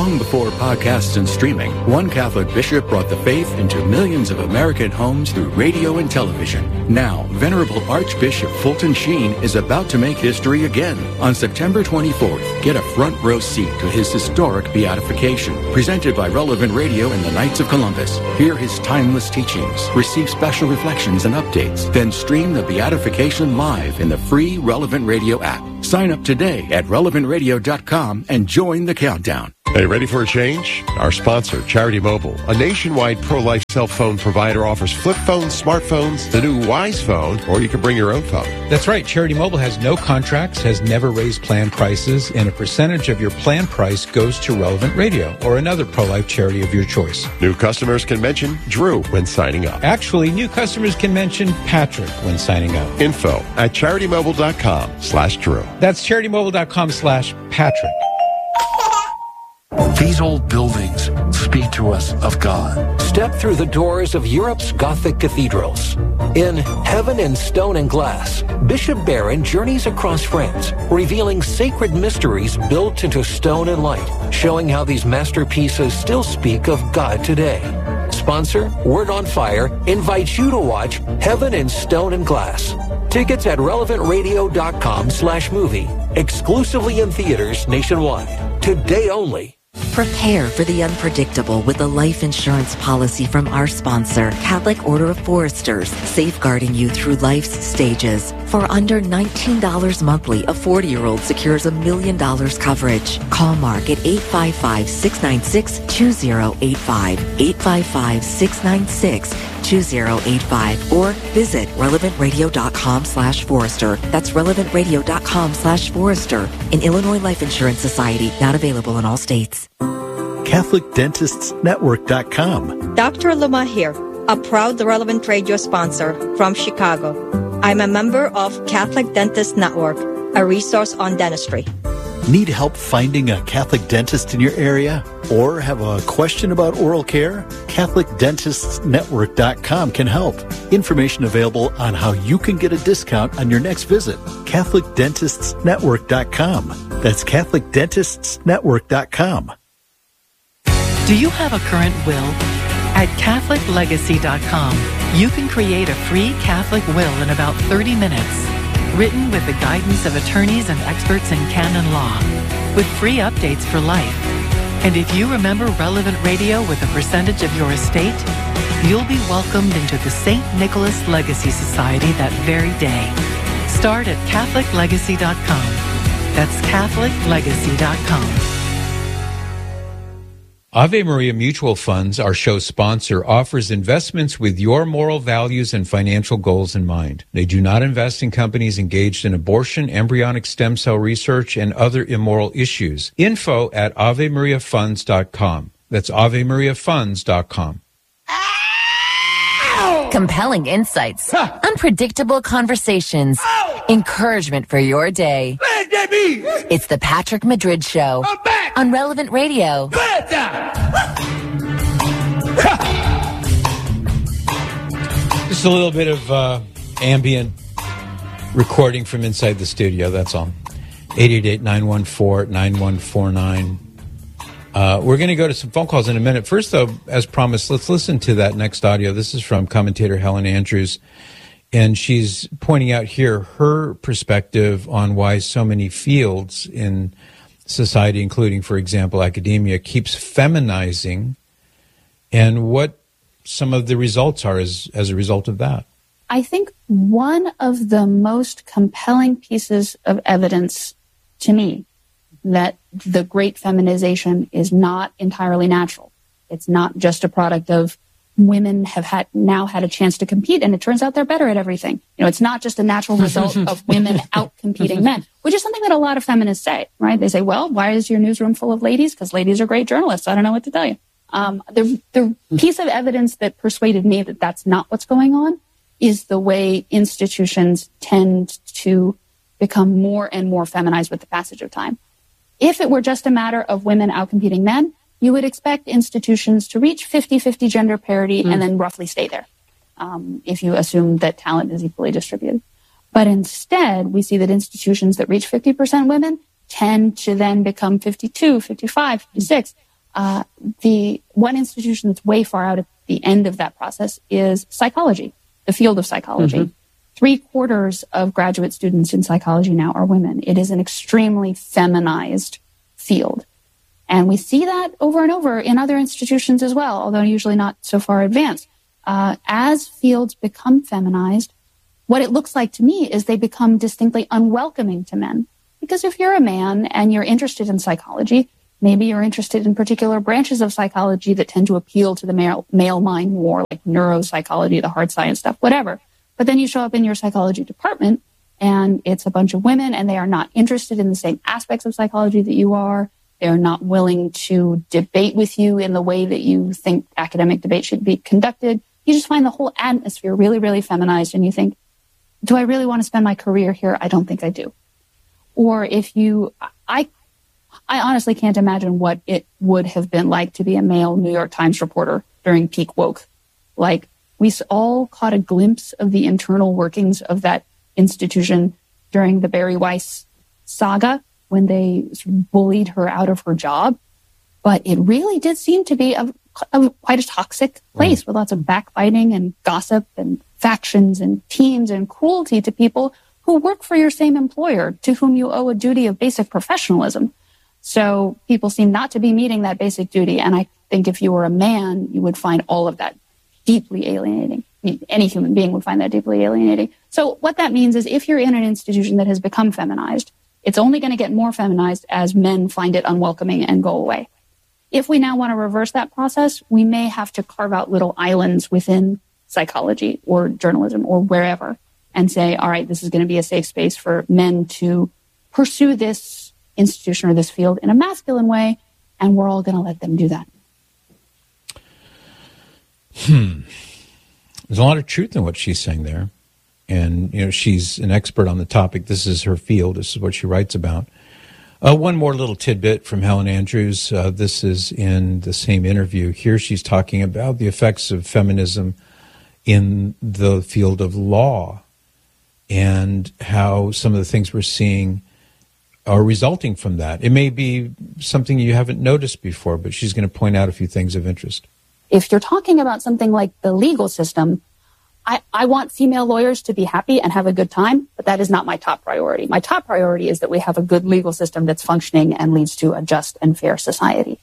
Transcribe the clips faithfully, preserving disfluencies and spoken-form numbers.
Long before podcasts and streaming, one Catholic bishop brought the faith into millions of American homes through radio and television. Now, Venerable Archbishop Fulton Sheen is about to make history again. On September twenty-fourth, get a front row seat to his historic beatification, presented by Relevant Radio and the Knights of Columbus. Hear his timeless teachings, receive special reflections and updates, then stream the beatification live in the free Relevant Radio app. Sign up today at relevant radio dot com and join the countdown. Hey, ready for a change? Our sponsor, Charity Mobile, a nationwide pro-life cell phone provider, offers flip phones, smartphones, the new Wise phone, or you can bring your own phone. That's right. Charity Mobile has no contracts, has never raised plan prices, and a percentage of your plan price goes to Relevant Radio or another pro-life charity of your choice. New customers can mention Drew when signing up. Actually, new customers can mention Patrick when signing up. Info at charitymobile.com slash Drew. That's charitymobile.com slash Patrick. These old buildings speak to us of God. Step through the doors of Europe's Gothic cathedrals. In Heaven in Stone and Glass, Bishop Barron journeys across France, revealing sacred mysteries built into stone and light, showing how these masterpieces still speak of God today. Sponsor, Word on Fire, invites you to watch Heaven in Stone and Glass. Tickets at relevant radio dot com slash movie. Exclusively in theaters nationwide. Today only. Prepare for the unpredictable with a life insurance policy from our sponsor, Catholic Order of Foresters, safeguarding you through life's stages. For under nineteen dollars monthly, a forty-year-old secures a million dollars coverage. Call Mark at eight five five, six nine six, two zero eight five, eight five five, six nine six, two zero eight five, or visit relevant radio dot com slash Forester. That's relevant radio dot com slash Forester. An Illinois Life Insurance Society, not available in all states. Catholic Dentists Network dot com. Doctor Luma here, a proud Relevant Radio sponsor from Chicago. I'm a member of Catholic Dentist Network, a resource on dentistry. Need help finding a Catholic dentist in your area? Or have a question about oral care? Catholic Dentists Network dot com can help. Information available on how you can get a discount on your next visit. Catholic Dentists Network dot com. That's Catholic Dentists Network dot com. Do you have a current will? At Catholic Legacy dot com, you can create a free Catholic will in about thirty minutes. Written with the guidance of attorneys and experts in canon law, with free updates for life. And if you remember Relevant Radio with a percentage of your estate, you'll be welcomed into the Saint Nicholas Legacy Society that very day. Start at Catholic Legacy dot com. That's Catholic Legacy dot com. Ave Maria Mutual Funds, our show sponsor, offers investments with your moral values and financial goals in mind. They do not invest in companies engaged in abortion, embryonic stem cell research, and other immoral issues. Info at ave maria funds dot com. That's ave maria funds dot com. Compelling insights, huh. Unpredictable conversations, oh. Encouragement for your day. It's the Patrick Madrid Show on Relevant Radio. Just a little bit of uh, ambient recording from inside the studio, that's all. eight eight eight, nine one four, nine one four nine. Uh, we're going to go to some phone calls in a minute. First, though, as promised, let's listen to that next audio. This is from commentator Helen Andrews, and she's pointing out here her perspective on why so many fields in society, including, for example, academia, keeps feminizing, and what some of the results are as, as a result of that. I think one of the most compelling pieces of evidence to me that the great feminization is not entirely natural. It's not just a product of women have had now had a chance to compete, and it turns out they're better at everything. You know, it's not just a natural result of women out-competing men, which is something that a lot of feminists say, right? They say, well, why is your newsroom full of ladies? Because ladies are great journalists. I don't know what to tell you. Um, the, the piece of evidence that persuaded me that that's not what's going on is the way institutions tend to become more and more feminized with the passage of time. If it were just a matter of women outcompeting men, you would expect institutions to reach fifty-fifty gender parity mm. and then roughly stay there, um, if you assume that talent is equally distributed. But instead, we see that institutions that reach fifty percent women tend to then become fifty-two, fifty-five, fifty-six. Uh, the one institution that's way far out at the end of that process is psychology, the field of psychology. Mm-hmm. Three quarters of graduate students in psychology now are women. It is an extremely feminized field. And we see that over and over in other institutions as well, although usually not so far advanced. Uh, as fields become feminized, what it looks like to me is they become distinctly unwelcoming to men. Because if you're a man and you're interested in psychology, maybe you're interested in particular branches of psychology that tend to appeal to the male, male mind more, like neuropsychology, the hard science stuff, whatever. But then you show up in your psychology department and it's a bunch of women and they are not interested in the same aspects of psychology that you are. They're not willing to debate with you in the way that you think academic debate should be conducted. You just find the whole atmosphere really, really feminized and you think, do I really want to spend my career here? I don't think I do. Or if you, I, I honestly can't imagine what it would have been like to be a male New York Times reporter during peak woke. Like, we all caught a glimpse of the internal workings of that institution during the Bari Weiss saga when they sort of bullied her out of her job. But it really did seem to be a, a quite a toxic place mm. with lots of backbiting and gossip and factions and teams and cruelty to people who work for your same employer, to whom you owe a duty of basic professionalism. So people seem not to be meeting that basic duty. And I think if you were a man, you would find all of that deeply alienating. Any human being would find that deeply alienating. So what that means is if you're in an institution that has become feminized, it's only going to get more feminized as men find it unwelcoming and go away. If we now want to reverse that process, we may have to carve out little islands within psychology or journalism or wherever and say, all right, this is going to be a safe space for men to pursue this institution or this field in a masculine way, and we're all going to let them do that. Hmm. There's a lot of truth in what she's saying there. And, you know, she's an expert on the topic. This is her field. This is what she writes about. Uh, one more little tidbit from Helen Andrews. Uh, this is in the same interview. Here she's talking about the effects of feminism in the field of law and how some of the things we're seeing are resulting from that. It may be something you haven't noticed before, but she's going to point out a few things of interest. If you're talking about something like the legal system, I, I want female lawyers to be happy and have a good time, but that is not my top priority. My top priority is that we have a good legal system that's functioning and leads to a just and fair society.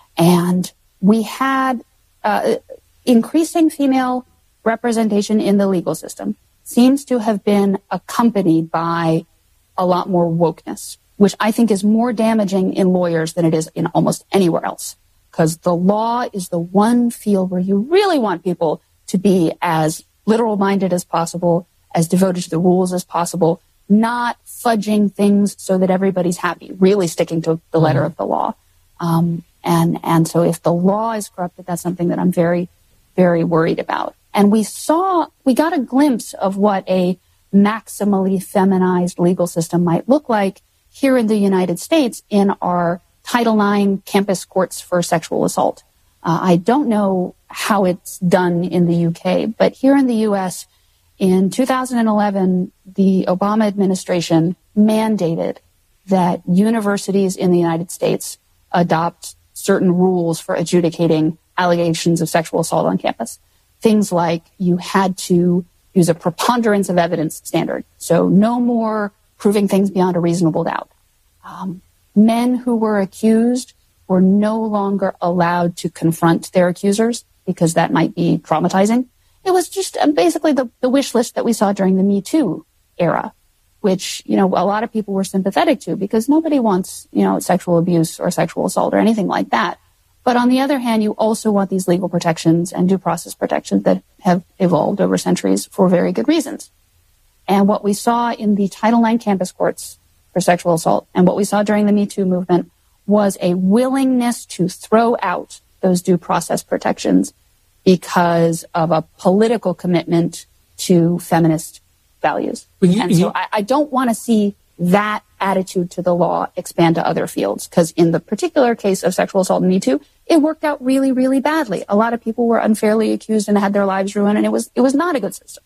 And we had uh, increasing female representation in the legal system seems to have been accompanied by a lot more wokeness, which I think is more damaging in lawyers than it is in almost anywhere else. Because the law is the one field where you really want people to be as literal-minded as possible, as devoted to the rules as possible, not fudging things so that everybody's happy, really sticking to the letter mm-hmm. of the law. Um, and, and so if the law is corrupted, that's something that I'm very, very worried about. And we saw, we got a glimpse of what a maximally feminized legal system might look like here in the United States in our Title nine campus courts for sexual assault. Uh, I don't know how it's done in the U K, but here in the U S, in two thousand eleven, the Obama administration mandated that universities in the United States adopt certain rules for adjudicating allegations of sexual assault on campus. Things like you had to use a preponderance of evidence standard, so no more proving things beyond a reasonable doubt. Um, Men who were accused were no longer allowed to confront their accusers because that might be traumatizing. It was just basically the, the wish list that we saw during the Me Too era, which, you know, a lot of people were sympathetic to because nobody wants, you know, sexual abuse or sexual assault or anything like that. But on the other hand, you also want these legal protections and due process protections that have evolved over centuries for very good reasons. And what we saw in the Title nine campus courts for sexual assault and what we saw during the Me Too movement was a willingness to throw out those due process protections because of a political commitment to feminist values. You, and so you, I, I don't want to see that attitude to the law expand to other fields because in the particular case of sexual assault and Me Too, it worked out really, really badly. A lot of people were unfairly accused and had their lives ruined, and it was it was not a good system.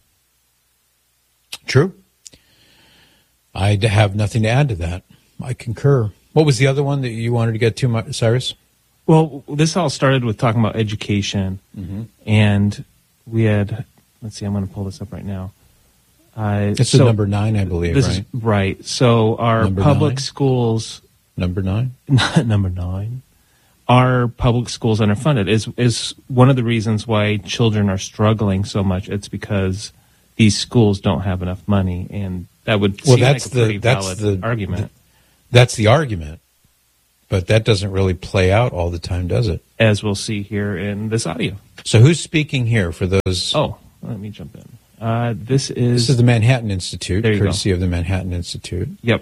True. I have nothing to add to that. I concur. What was the other one that you wanted to get to, Cyrus? Well, this all started with talking about education, mm-hmm. and we had, let's see, I'm going to pull this up right now. Uh, this so is number nine, I believe, this right? Is, right. So our number public nine? schools... Number nine? number nine. Our public schools underfunded is is one of the reasons why children are struggling so much. It's because these schools don't have enough money, and that would well, seem that's like a pretty the, that's valid the argument. The, that's the argument. But that doesn't really play out all the time, does it? As we'll see here in this audio. So who's speaking here for those? Oh, let me jump in. Uh, this is this is the Manhattan Institute, there you courtesy go. of the Manhattan Institute. Yep.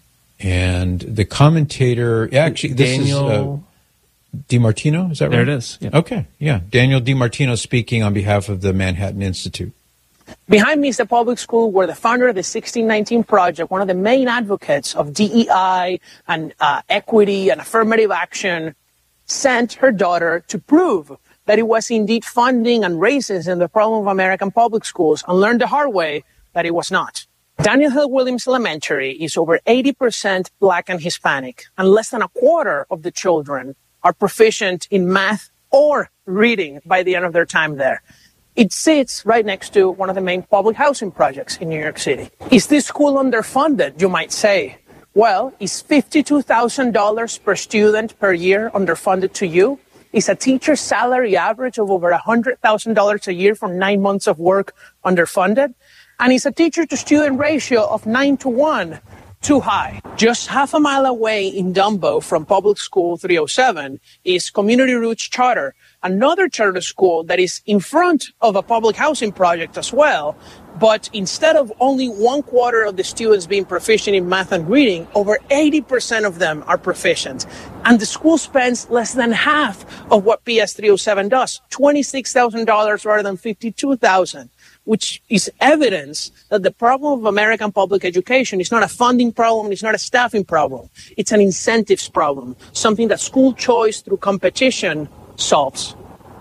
And the commentator, actually, this Daniel is uh, DiMartino. Is that right? There it is. Yeah. Okay, yeah, Daniel DiMartino speaking on behalf of the Manhattan Institute. Behind me is the public school where the founder of the sixteen nineteen Project, one of the main advocates of D E I and uh, equity and affirmative action, sent her daughter to prove that it was indeed funding and racism the problem of American public schools, and learned the hard way that it was not. Daniel Hill Williams Elementary is over eighty percent Black and Hispanic, and less than a quarter of the children are proficient in math or reading by the end of their time there. It sits right next to one of the main public housing projects in New York City. Is this school underfunded, you might say? Well, is fifty-two thousand dollars per student per year underfunded to you? Is a teacher's salary average of over one hundred thousand dollars a year for nine months of work underfunded? And is a teacher-to-student ratio of nine to one too high? Just half a mile away in Dumbo from Public School three oh seven is Community Roots Charter, another charter school that is in front of a public housing project as well. But instead of only one quarter of the students being proficient in math and reading, over eighty percent of them are proficient. And the school spends less than half of what P S three oh seven does, twenty-six thousand dollars rather than fifty-two thousand dollars. Which is evidence that the problem of American public education is not a funding problem, it's not a staffing problem. It's an incentives problem, something that school choice through competition solves.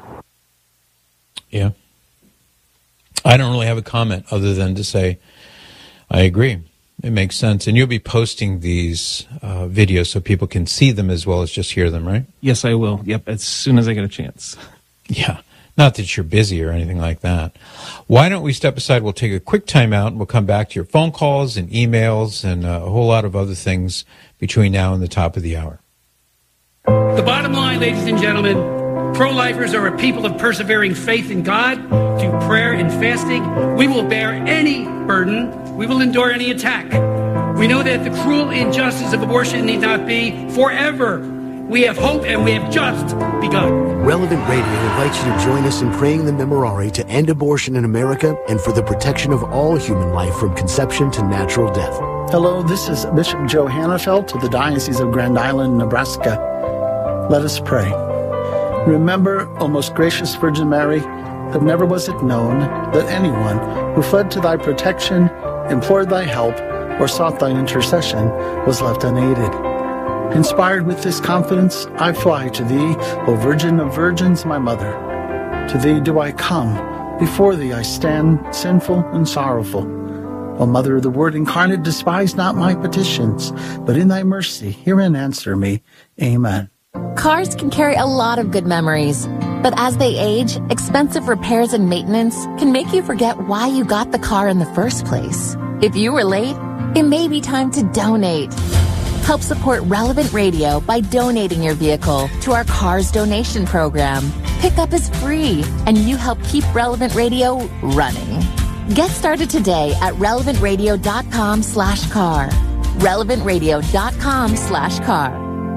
Yeah. I don't really have a comment other than to say I agree. It makes sense. And you'll be posting these uh, videos so people can see them as well as just hear them, right? Yes, I will. Yep, as soon as I get a chance. Yeah. Not that you're busy or anything like that. Why don't we step aside? We'll take a quick time out and we'll come back to your phone calls and emails and uh, a whole lot of other things between now and the top of the hour. The bottom line, ladies and gentlemen, pro-lifers are a people of persevering faith in God through prayer and fasting. We will bear any burden. We will endure any attack. We know that the cruel injustice of abortion need not be forever. We have hope, and we have just begun. Relevant Radio invites you to join us in praying the Memorare to end abortion in America and for the protection of all human life from conception to natural death. Hello, this is Bishop Joe Hannafelt of the Diocese of Grand Island, Nebraska. Let us pray. Remember, O most gracious Virgin Mary, that never was it known that anyone who fled to thy protection, implored thy help, or sought thine intercession was left unaided. Inspired with this confidence, I fly to thee, O Virgin of Virgins, my mother. To thee do I come, before thee I stand, sinful and sorrowful. O Mother of the Word incarnate, despise not my petitions, but in thy mercy hear and answer me. Amen. Cars can carry a lot of good memories, but as they age, expensive repairs and maintenance can make you forget why you got the car in the first place. If you were late, it may be time to donate. Help support Relevant Radio by donating your vehicle to our Cars Donation Program. Pickup is free, and you help keep Relevant Radio running. Get started today at relevantradio.com slash car. relevantradio.com slash car.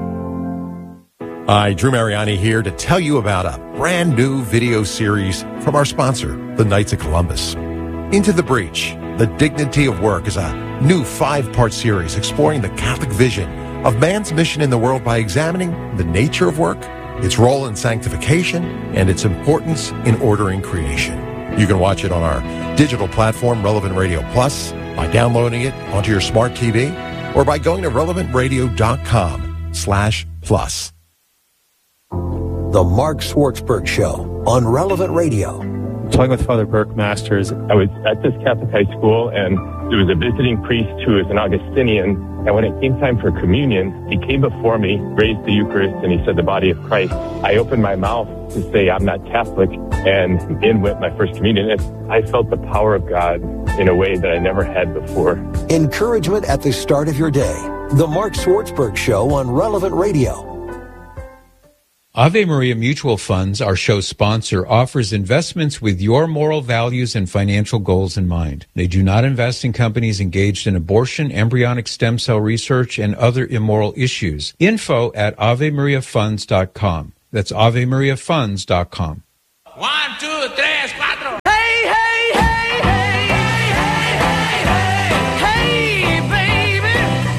Hi, Drew Mariani here to tell you about a brand new video series from our sponsor, the Knights of Columbus. Into the Breach, The Dignity of Work is a new five-part series exploring the Catholic vision of man's mission in the world by examining the nature of work, its role in sanctification, and its importance in ordering creation. You can watch it on our digital platform, Relevant Radio Plus, by downloading it onto your smart T V, or by going to relevantradio.com slash plus. The Mark Schwartzberg Show on Relevant Radio. Talking with Father Burke Masters, I was at this Catholic high school, and there was a visiting priest who was an Augustinian, and when it came time for communion, he came before me, raised the Eucharist, and he said, "The body of Christ." I opened my mouth to say, "I'm not Catholic," and in went my first communion. And I felt the power of God in a way that I never had before. Encouragement at the start of your day. The Mark Swartzberg Show on Relevant Radio. Ave Maria Mutual Funds, our show sponsor, offers investments with your moral values and financial goals in mind. They do not invest in companies engaged in abortion, embryonic stem cell research, and other immoral issues. Info at ave maria funds dot com. That's ave maria funds dot com. One, two, tres, cuatro. Hey, hey, hey, hey, hey, hey, hey, hey, baby.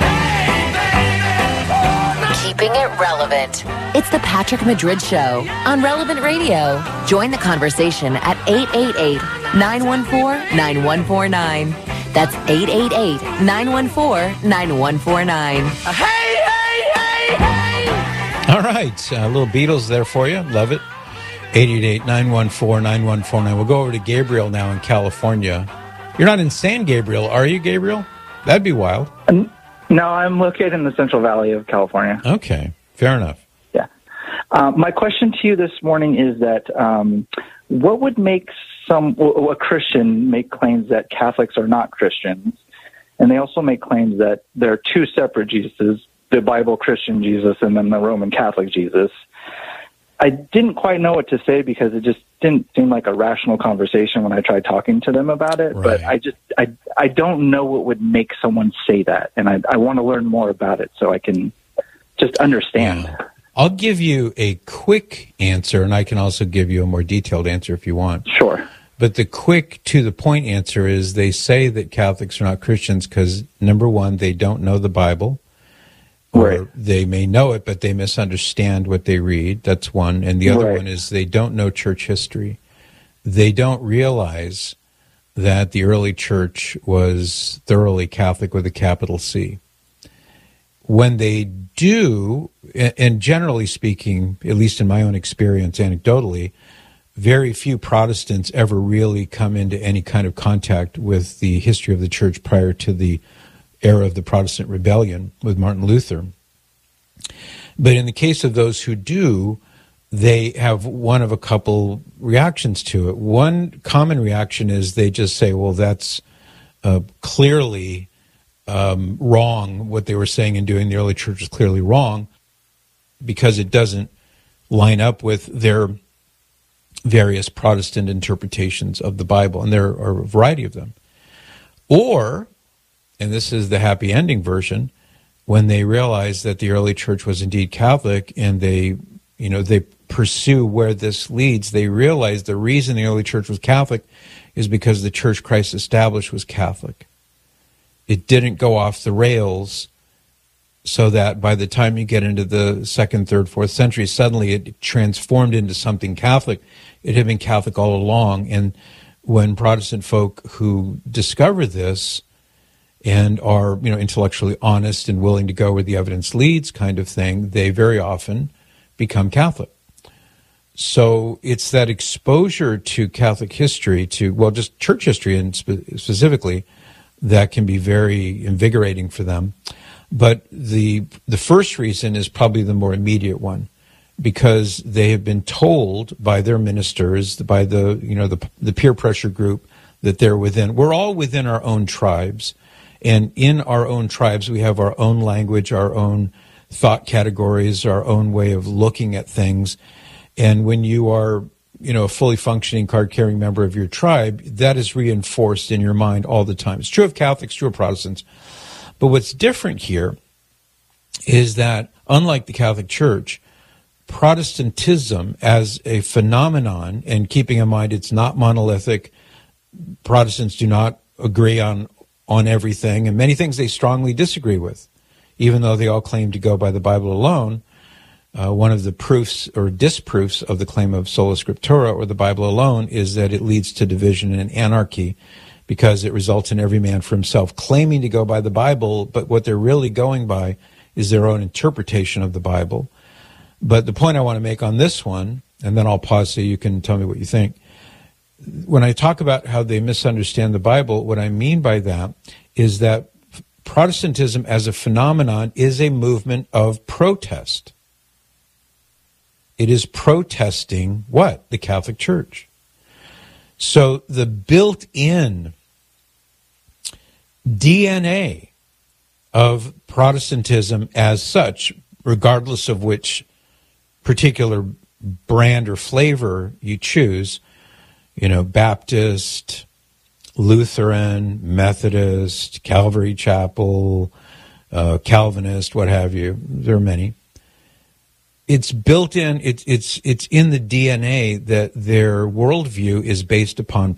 Hey, baby. Keeping it relevant. It's the Patrick Madrid Show on Relevant Radio. Join the conversation at eight eight eight, nine one four, nine one four nine. That's eight eight eight, nine one four, nine one four nine. Hey, hey, hey, hey. All right. A little Beatles there for you. Love it. eight eight eight, nine one four, nine one four nine. We'll go over to Gabriel now in California. You're not in San Gabriel, are you, Gabriel? That'd be wild. No, I'm located in the Central Valley of California. Okay. Fair enough. Uh, my question to you this morning is that um, what would make some a Christian make claims that Catholics are not Christians, and they also make claims that there are two separate Jesuses, the Bible Christian Jesus and then the Roman Catholic Jesus. I didn't quite know what to say because it just didn't seem like a rational conversation when I tried talking to them about it. Right. But I just I I don't know what would make someone say that, and I I want to learn more about it so I can just understand. Yeah. I'll give you a quick answer, and I can also give you a more detailed answer if you want. Sure. But the quick, to-the-point answer is they say that Catholics are not Christians because, number one, they don't know the Bible. Or right. They may know it, but they misunderstand what they read. That's one. And the other right. one is they don't know church history. They don't realize that the early church was thoroughly Catholic with a capital C. When they do, and generally speaking, at least in my own experience anecdotally, very few Protestants ever really come into any kind of contact with the history of the church prior to the era of the Protestant rebellion with Martin Luther. But in the case of those who do, they have one of a couple reactions to it. One common reaction is they just say, well, that's uh, clearly Um, wrong. What they were saying and doing in the early church is clearly wrong because it doesn't line up with their various Protestant interpretations of the Bible, and there are a variety of them. Or, and this is the happy ending version, when they realize that the early church was indeed Catholic and they, you know, they pursue where this leads, they realize the reason the early church was Catholic is because the church Christ established was Catholic. It didn't go off the rails so that by the time you get into the second, third, fourth century, suddenly it transformed into something Catholic. It had been Catholic all along. And when Protestant folk who discover this and are, you know, intellectually honest and willing to go where the evidence leads kind of thing, they very often become Catholic. So it's that exposure to Catholic history, to, well, just church history and spe- specifically, that can be very invigorating for them. But the the first reason is probably the more immediate one, because they have been told by their ministers, by the you know the the peer pressure group that they're within. We're all within our own tribes, and in our own tribes we have our own language, our own thought categories, our own way of looking at things. And when you are you know, a fully functioning card-carrying member of your tribe, that is reinforced in your mind all the time. It's true of Catholics, true of Protestants. But what's different here is that, unlike the Catholic Church, Protestantism as a phenomenon, and keeping in mind it's not monolithic, Protestants do not agree on, on everything, and many things they strongly disagree with, even though they all claim to go by the Bible alone. Uh, one of the proofs or disproofs of the claim of sola scriptura, or the Bible alone, is that it leads to division and anarchy because it results in every man for himself claiming to go by the Bible, but what they're really going by is their own interpretation of the Bible. But the point I want to make on this one, and then I'll pause so you can tell me what you think, when I talk about how they misunderstand the Bible, what I mean by that is that Protestantism as a phenomenon is a movement of protest. It is protesting what? The Catholic Church. So the built-in D N A of Protestantism as such, regardless of which particular brand or flavor you choose, you know, Baptist, Lutheran, Methodist, Calvary Chapel, uh, Calvinist, what have you, there are many. It's built in, it's, it's, it's in the D N A that their worldview is based upon